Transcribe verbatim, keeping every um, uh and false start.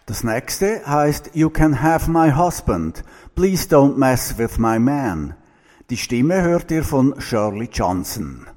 Das nächste heißt You can have my husband, please don't mess with my man. Die Stimme hört ihr von Shirley Johnson.